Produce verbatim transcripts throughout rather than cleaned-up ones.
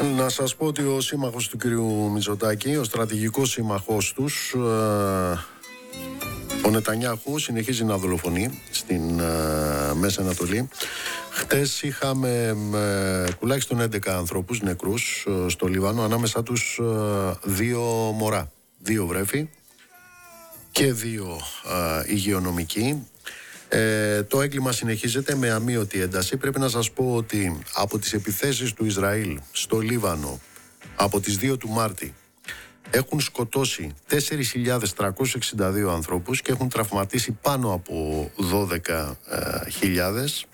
Να σας πω ότι ο σύμμαχος του κυρίου Μητσοτάκη, ο στρατηγικός σύμμαχός τους, ο Νετανιάχου, συνεχίζει να δολοφονεί στην Μέση Ανατολή. Χτες είχαμε ε, τουλάχιστον έντεκα ανθρώπους νεκρούς ε, στο Λίβανο, ανάμεσά τους ε, δύο μωρά, δύο βρέφη και δύο ε, υγειονομικοί. Ε, το έγκλημα συνεχίζεται με αμείωτη ένταση. Πρέπει να σας πω ότι από τις επιθέσεις του Ισραήλ στο Λίβανο από τις δύο του Μάρτη έχουν σκοτώσει τέσσερις χιλιάδες τριακόσιους εξήντα δύο ανθρώπους και έχουν τραυματίσει πάνω από δώδεκα χιλιάδες.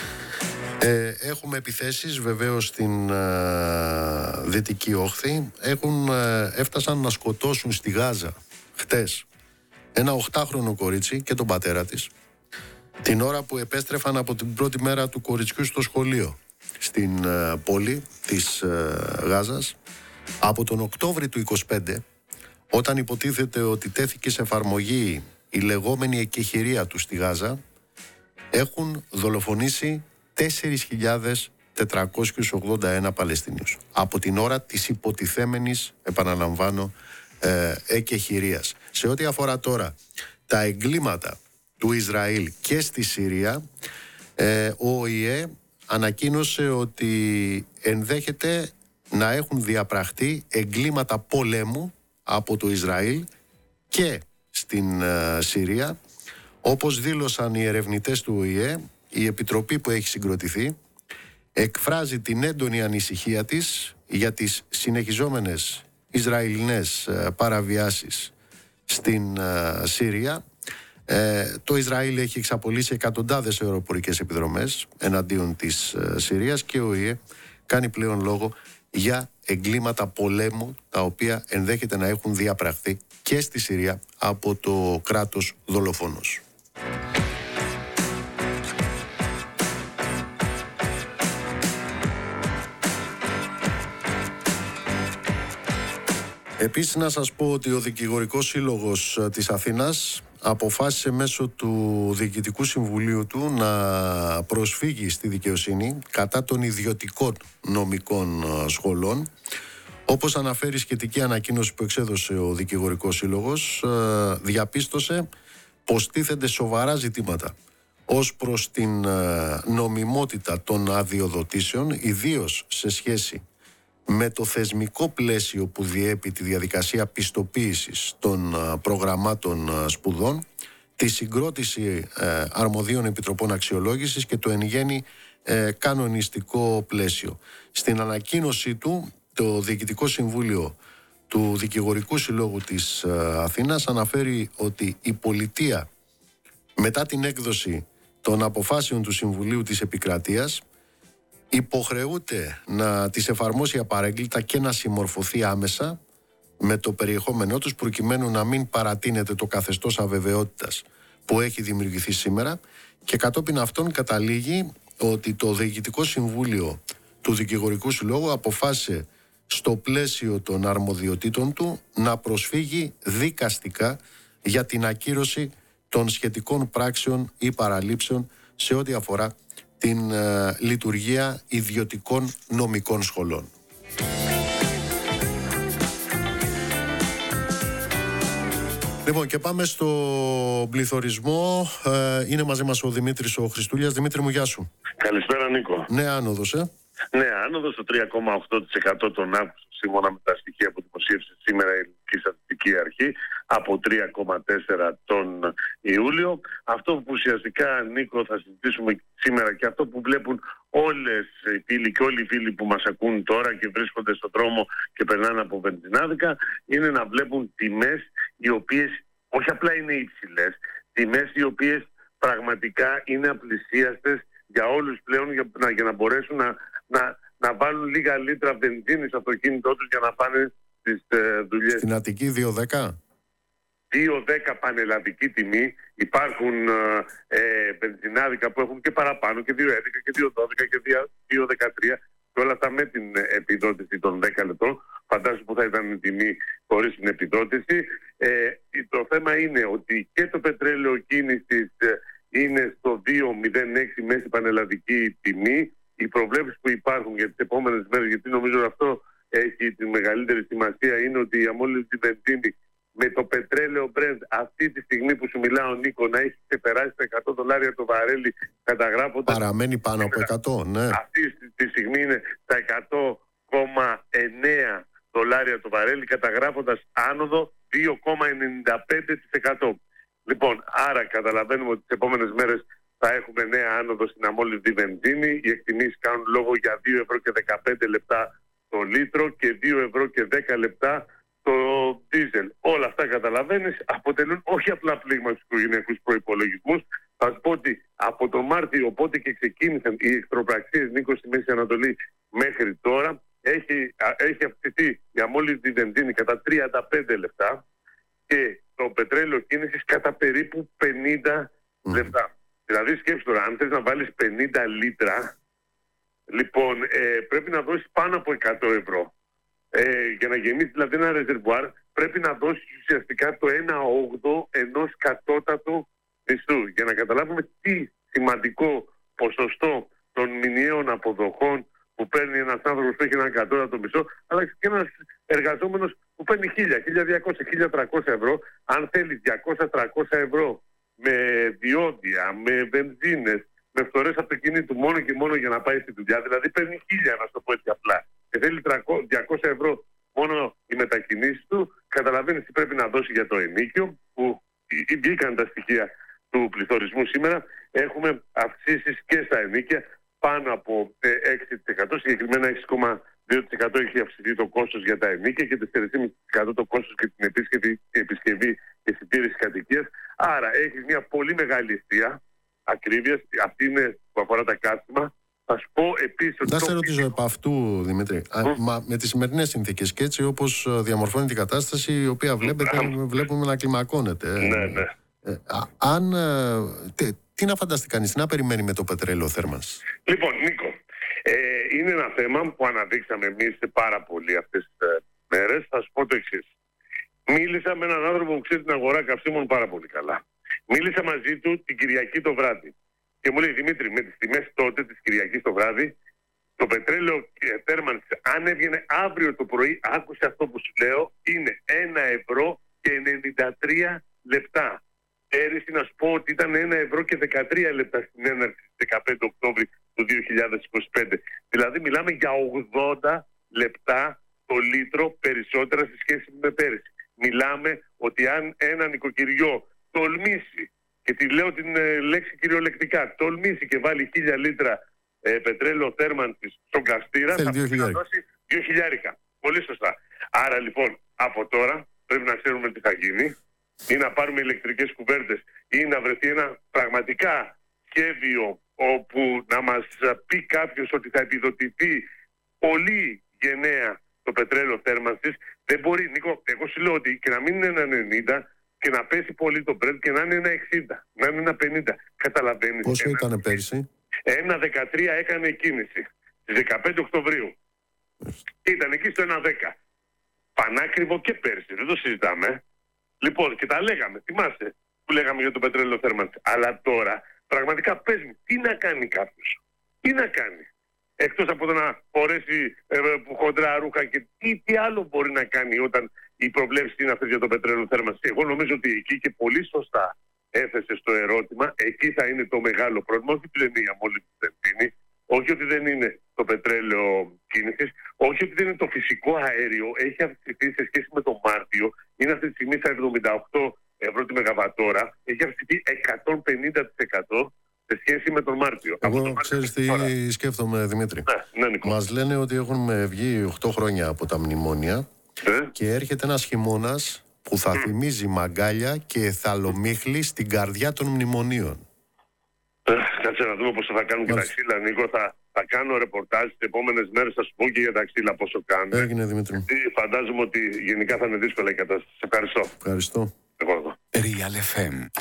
Ε, έχουμε επιθέσεις βεβαίως στην ε, Δυτική Όχθη. Έχουν, ε, έφτασαν να σκοτώσουν στη Γάζα χτες ένα οχτάχρονο κορίτσι και τον πατέρα της, την ώρα που επέστρεφαν από την πρώτη μέρα του κοριτσιού στο σχολείο στην ε, πόλη της ε, Γάζας. Από τον Οκτώβρη του είκοσι πέντε, όταν υποτίθεται ότι τέθηκε σε εφαρμογή η λεγόμενη εκεχηρία του στη Γάζα, έχουν δολοφονήσει τέσσερις χιλιάδες τετρακόσιους ογδόντα ένα Παλαιστινίους από την ώρα της υποτιθέμενης, επαναλαμβάνω, ε, εκεχηρίας. Σε ό,τι αφορά τώρα τα εγκλήματα του Ισραήλ και στη Συρία, ε, ο ΟΗΕ ανακοίνωσε ότι ενδέχεται να έχουν διαπραχτεί εγκλήματα πολέμου από το Ισραήλ και στην ε, Συρία. Όπως δήλωσαν οι ερευνητές του ΟΗΕ, η επιτροπή που έχει συγκροτηθεί εκφράζει την έντονη ανησυχία της για τις συνεχιζόμενες Ισραηλινές παραβιάσεις στην Συρία. Ε, το Ισραήλ έχει εξαπολύσει εκατοντάδες αεροπορικές επιδρομές εναντίον της Συρίας και ο ΟΗΕ κάνει πλέον λόγο για εγκλήματα πολέμου τα οποία ενδέχεται να έχουν διαπραχθεί και στη Συρία από το κράτος δολοφόνος. Επίσης να σας πω ότι ο Δικηγορικός Σύλλογος της Αθήνας αποφάσισε μέσω του Διοικητικού Συμβουλίου του να προσφύγει στη δικαιοσύνη κατά των ιδιωτικών νομικών σχολών. Όπως αναφέρει η σχετική ανακοίνωση που εξέδωσε ο Δικηγορικός Σύλλογος, διαπίστωσε πως τίθενται σοβαρά ζητήματα ως προς την νομιμότητα των αδειοδοτήσεων, ιδίως σε σχέση με το θεσμικό πλαίσιο που διέπει τη διαδικασία πιστοποίησης των προγραμμάτων σπουδών, τη συγκρότηση αρμοδίων επιτροπών αξιολόγησης και το εν γέννη κανονιστικό πλαίσιο. Στην ανακοίνωσή του, το Διοικητικό Συμβούλιο του Δικηγορικού Συλλόγου της Αθήνας αναφέρει ότι η πολιτεία, μετά την έκδοση των αποφάσεων του Συμβουλίου της Επικρατείας, υποχρεούται να τις εφαρμόσει απαρέγκλιτα και να συμμορφωθεί άμεσα με το περιεχόμενό τους, προκειμένου να μην παρατείνεται το καθεστώς αβεβαιότητας που έχει δημιουργηθεί σήμερα, και κατόπιν αυτών καταλήγει ότι το Διοικητικό Συμβούλιο του Δικηγορικού Συλλόγου αποφάσισε στο πλαίσιο των αρμοδιοτήτων του να προσφύγει δικαστικά για την ακύρωση των σχετικών πράξεων ή παραλήψεων σε ό,τι αφορά την ε, λειτουργία ιδιωτικών νομικών σχολών. Λοιπόν, και πάμε στο πληθωρισμό. Ε, είναι μαζί μας ο Δημήτρης ο Χριστούλιας. Δημήτρη μου, γεια σου. Καλησπέρα, Νίκο. Νέα άνοδος, ε. Νέα άνοδος στο τρία κόμμα οκτώ τοις εκατό τον Αύγουστο, σύμφωνα με τα στοιχεία που δημοσίευσε σήμερα η Ελληνική Στατιστική Αρχή, από τρία κόμμα τέσσερα τον Ιούλιο. Αυτό που ουσιαστικά, Νίκο, θα συζητήσουμε σήμερα και αυτό που βλέπουν όλες οι φίλοι και όλοι οι φίλοι που μας ακούν τώρα και βρίσκονται στον δρόμο και περνάνε από βενζινάδικα, είναι να βλέπουν τιμές οι οποίες όχι απλά είναι υψηλές, τιμές οι οποίες πραγματικά είναι απλησίαστες για όλους πλέον, για να, για να μπορέσουν να, να, να βάλουν λίγα λίτρα βενζίνη στο αυτοκίνητό τους για να πάνε στις ε, δουλειές. Στην Αττική δύο δέκα. δύο δέκα πανελλαδική τιμή. Υπάρχουν ε, ε, βενζινάδικα που έχουν και παραπάνω, και δύο έντεκα και δύο δώδεκα και δύο δεκατρία, και όλα αυτά με την επιδότηση των δέκα λεπτών. Φαντάζομαι που θα ήταν η τιμή χωρίς την επιδότηση. Ε, το θέμα είναι ότι και το πετρέλαιο κίνησης ε, είναι στο δύο κόμμα μηδέν έξι μέση πανελλαδική τιμή. οι προβλέψεις που υπάρχουν για τις επόμενες μέρες, γιατί νομίζω αυτό έχει τη μεγαλύτερη σημασία, είναι ότι η αμόλυντη βενζίνη με το πετρέλαιο Brent αυτή τη στιγμή που σου μιλάω, Νίκο, να έχει ξεπεράσει τα εκατό δολάρια το βαρέλι, καταγράφοντας... Παραμένει πάνω από εκατό, ναι. Αυτή τη στιγμή είναι τα εκατό κόμμα εννέα δολάρια το βαρέλι, καταγράφοντας άνοδο δύο κόμμα ενενήντα πέντε τοις εκατό. Λοιπόν, άρα καταλαβαίνουμε ότι τις επόμενες μέρες θα έχουμε νέα άνοδο στην αμόλυντη βενζίνη. Οι εκτιμήσεις κάνουν λόγο για δύο ευρώ και δεκαπέντε λεπτά το λίτρο και δύο ευρώ και δέκα λεπτά το δίζελ. Όλα αυτά, καταλαβαίνεις, αποτελούν όχι απλά πλήγμα στους οικογενειακούς προϋπολογισμούς. Θα σου πω ότι από τον Μάρτιο, οπότε και ξεκίνησαν οι εχθροπραξίες, Νίκο, στη Μέση Ανατολή μέχρι τώρα, έχει, έχει αυξηθεί η αμόλυντη βενζίνη κατά τριάντα πέντε λεπτά και το πετρέλαιο κίνησης κατά περίπου πενήντα mm. λεπτά. Δηλαδή σκέψου τώρα, αν θες να βάλεις πενήντα λίτρα, λοιπόν, ε, πρέπει να δώσεις πάνω από εκατό ευρώ. Ε, για να γεμίσει δηλαδή ένα ρεζερβουάρ, πρέπει να δώσεις ουσιαστικά το ένα όγδοο ενός κατώτατου μισθού. Για να καταλάβουμε τι σημαντικό ποσοστό των μηνιαίων αποδοχών που παίρνει ένας άνθρωπος που έχει ένα κατώτατο μισθό, αλλά και ένας εργαζόμενος που παίρνει χίλια, χίλια διακόσια, χίλια τριακόσια ευρώ, αν θέλει διακόσια με τριακόσια ευρώ με διόδια, με βενζίνες, με φθορές αυτοκινήτου μόνο και μόνο για να πάει στη δουλειά, δηλαδή παίρνει χίλια, να το πω έτσι απλά, και θέλει διακόσια ευρώ μόνο οι μετακινήσεις του, καταλαβαίνεις τι πρέπει να δώσει για το ενοίκιο, που βγήκαν τα στοιχεία του πληθωρισμού σήμερα. Έχουμε αυξήσεις και στα ενοίκια πάνω από έξι τοις εκατό, συγκεκριμένα έξι κόμμα δύο τοις εκατό έχει αυξηθεί το κόστος για τα ενοίκια και τέσσερα κόμμα πέντε τοις εκατό το κόστος για την επίσκεψη, επισκευή και συντήρηση κατοικίας. Άρα έχει μια πολύ μεγάλη αιστεία ακρίβειας, αυτή είναι που αφορά τα καύσιμα. Θα σου πω επίσης ότι... Να σε ρωτήσω επ' αυτού, Δημήτρη. Mm. Α, μα, με τις σημερινές συνθήκες και έτσι όπως διαμορφώνει την κατάσταση, η οποία βλέπετε, mm. βλέπουμε να κλιμακώνεται. Ναι, ναι. Ε, α, αν, τι, τι να φανταστεί κανείς, τι να περιμένει με το πετρέλαιο θέρμανσης? Λοιπόν, Νίκο, ε, είναι ένα θέμα που αναδείξαμε εμείς πάρα πολύ αυτές τις ε, μέρες. Θα σου πω το εξής. Μίλησα με έναν άνθρωπο που ξέρει την αγορά καυσίμων πάρα πολύ καλά. Μίλησα μαζί του την Κυριακή το βράδυ. Και μου λέει, Δημήτρη, με τις τιμές τότε της Κυριακής το βράδυ, το πετρέλαιο θέρμανσης, αν έβγαινε αύριο το πρωί, άκουσε αυτό που σου λέω, είναι ένα ευρώ και ενενήντα τρία λεπτά. Πέρυσι να σου πω ότι ήταν ένα ευρώ και δεκατρία λεπτά στην έναρξη της δεκαπέντε Οκτώβρη του δύο χιλιάδες είκοσι πέντε. Δηλαδή μιλάμε για ογδόντα λεπτά το λίτρο περισσότερα σε σχέση με πέρυσι. Μιλάμε ότι αν ένα νοικοκυριό τολμήσει, και τη λέω την ε, λέξη κυριολεκτικά, τολμήσει και βάλει χίλια λίτρα ε, πετρέλαιο θέρμανσης στον καυστήρα, θα πρέπει να δώσει δύο χιλιάρικα. Πολύ σωστά. Άρα λοιπόν από τώρα πρέπει να ξέρουμε τι θα γίνει, ή να πάρουμε ηλεκτρικές κουβέρτες ή να βρεθεί ένα πραγματικά σχέδιο όπου να μας πει κάποιος ότι θα επιδοτηθεί πολύ γενναία το πετρέλαιο θέρμανσης. Δεν μπορεί, Νίκο, εγώ σου λέω ότι και να μην είναι ένα ενενήντα και να πέσει πολύ το Brent και να είναι ένα εξήντα, να είναι ένα πενήντα. Καταλαβαίνεις? Πόσο ήταν πέρσι? ένα δεκατρία έκανε κίνηση στις δεκαπέντε Οκτωβρίου. Ήταν εκεί στο ένα δέκα. Πανάκριβο και πέρσι, δεν το συζητάμε. Λοιπόν, και τα λέγαμε, θυμάσαι που λέγαμε για το πετρέλαιο θέρμανσης. Αλλά τώρα, πραγματικά πες μου, τι να κάνει κάποιος? Τι να κάνει? Εκτός από το να φορέσει ε, χοντρά ρούχα και τι, τι άλλο μπορεί να κάνει όταν οι προβλέψεις είναι αυτές για το πετρέλαιο θέρμανσης? Εγώ νομίζω ότι εκεί, και πολύ σωστά έθεσε στο ερώτημα, εκεί θα είναι το μεγάλο πρόβλημα. Όχι ότι δεν είναι η αμόλυντη βενζίνη, όχι ότι δεν είναι το πετρέλαιο κίνησης, όχι ότι δεν είναι το φυσικό αέριο. Έχει αυξηθεί σε σχέση με τον Μάρτιο. Είναι αυτή τη στιγμή στα εβδομήντα οκτώ ευρώ τη μεγαβατόρα. Έχει αυξηθεί εκατόν πενήντα τοις εκατό σε σχέση με τον Μάρτιο. Εγώ ξέρεις τι τώρα σκέφτομαι, Δημήτρη? Ναι, ναι, Νικό. Μας λένε ότι έχουν βγει οκτώ χρόνια από τα μνημόνια ναι. και έρχεται ένας χειμώνας που θα mm. θυμίζει μαγκάλια και εθαλομίχλη στην καρδιά των μνημονίων. Ε, κάτσε να δούμε πώς θα κάνουν και τα ξύλα, Νίκο. Θα, θα κάνω ρεπορτάζ τις επόμενες μέρες, θα σου πω και για τα ξύλα πόσο κάνουν. Έγινε, Δημήτρη. Φαντάζομαι ότι γενικά θα είναι δύσκολα η κατάσταση. Σε ευχαριστώ. Ευχαριστώ. Εγώ εδώ. Real εφ εμ.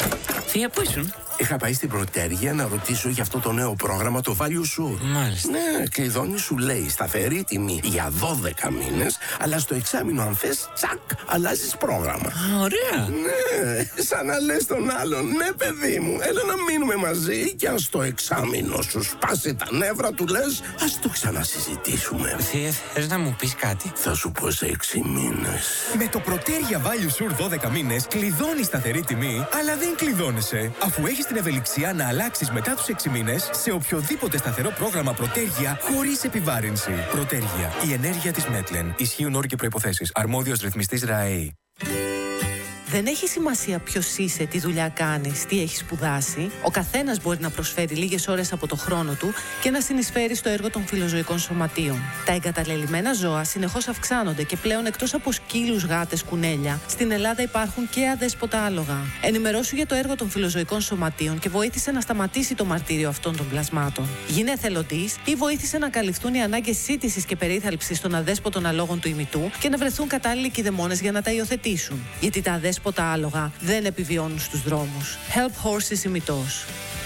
Θεία, πού ήσουν? Είχα πάει στην Πρωτέργεια να ρωτήσω για αυτό το νέο πρόγραμμα, το Value Sure. Μάλιστα. Ναι, κλειδώνει, σου λέει σταθερή τιμή για δώδεκα μήνες, αλλά στο εξάμηνο, αν θες, τσακ, αλλάζεις πρόγραμμα. Α, ωραία. Ναι, σαν να λες τον άλλον, ναι, παιδί μου, έλα να μείνουμε μαζί και αν στο εξάμηνο σου σπάσει τα νεύρα, του λες, ας το ξανασυζητήσουμε. Θεία, θες να μου πεις κάτι? Θα σου πω σε έξι μήνες. Με το Πρωτέργεια Value Sure δώδεκα μήνες κλειδώνεις σταθερή τιμή, αλλά δεν κλειδώνεσαι, αφού έχεις την ευελιξία να αλλάξεις μετά τους έξι μήνες σε οποιοδήποτε σταθερό πρόγραμμα Πρωτέργεια χωρίς επιβάρυνση. Πρωτέργεια. Η ενέργεια της Μέτλεν. Ισχύουν όροι και προϋποθέσεις. Αρμόδιος ρυθμιστής ΡΑΕΗ. Δεν έχει σημασία ποιος είσαι, τι δουλειά κάνεις, τι έχεις σπουδάσει. Ο καθένας μπορεί να προσφέρει λίγες ώρες από το χρόνο του και να συνεισφέρει στο έργο των φιλοζωικών σωματείων. Τα εγκαταλελειμμένα ζώα συνεχώς αυξάνονται και πλέον, εκτός από σκύλους, γάτες, κουνέλια, στην Ελλάδα υπάρχουν και αδέσποτα άλογα. Ενημερώσου για το έργο των φιλοζωικών σωματείων και βοήθησε να σταματήσει το μαρτύριο αυτών των πλασμάτων. Γίνε εθελοντής ή βοήθησε να καλυφθούν οι ανάγκες σύντησης και περίθαλψης των αδέσποτων αλόγων του ημιτού και να βρεθούν κατάλληλοι κηδεμόνες για να τα υιοθετήσουν. Γιατί τα αδέσποτα άλογα δεν επιβιώνουν στους δρόμους. Help Horses ημιτός.